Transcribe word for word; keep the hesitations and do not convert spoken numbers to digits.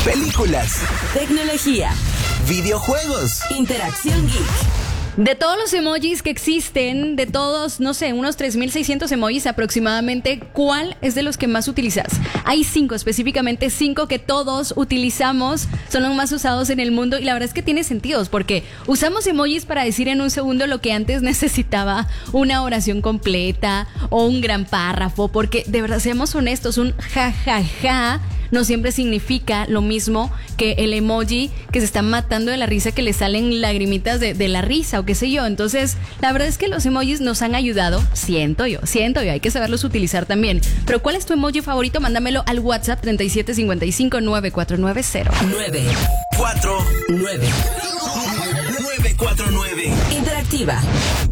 películas, tecnología, videojuegos, interacción geek. De todos los emojis que existen, de todos, no sé, unos tres mil seiscientos emojis aproximadamente, ¿cuál es de los que más utilizas? Hay cinco, específicamente cinco que todos utilizamos, son los más usados en el mundo y la verdad es que tiene sentido porque usamos emojis para decir en un segundo lo que antes necesitaba una oración completa o un gran párrafo, porque de verdad, seamos honestos, un jajaja ja, ja, no siempre significa lo mismo que el emoji que se está matando de la risa, que le salen lagrimitas de, de la risa o qué sé yo. Entonces, la verdad es que los emojis nos han ayudado, siento yo, siento yo, hay que saberlos utilizar también. Pero ¿cuál es tu emoji favorito? Mándamelo al WhatsApp treinta y siete cincuenta y cinco nueve cuatro nueve cero. nueve cuatro nueve nueve cuatro nueve. Interactiva.